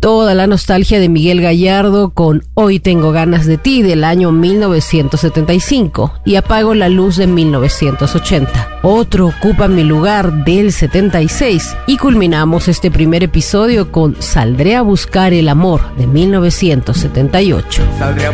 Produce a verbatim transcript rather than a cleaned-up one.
toda la nostalgia de Miguel Gallardo con Hoy tengo ganas de ti del año mil novecientos setenta y cinco y Apago la luz de mil novecientos ochenta. Otro ocupa mi lugar del setenta y seis y culminamos este primer episodio con Saldré a buscar el amor de mil novecientos setenta y ocho. Saldré a